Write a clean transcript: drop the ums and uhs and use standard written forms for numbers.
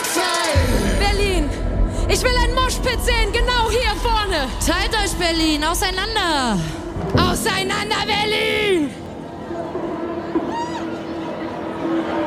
Polizei! Berlin! Ich will ein Moshpit sehen, genau hier vorne! Teilt euch, Berlin! Auseinander! Auseinander, Berlin!